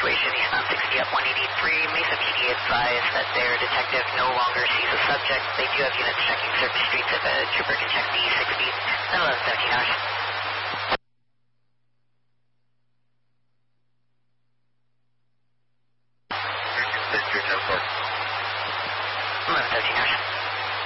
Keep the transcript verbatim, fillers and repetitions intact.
situation, eastbound sixty up one eighty-three, Mesa P D advised that their detective no longer sees a subject. They do have units checking certain streets if a trooper can check the six speed at eleven seventeen hours. eleven seventeen hours.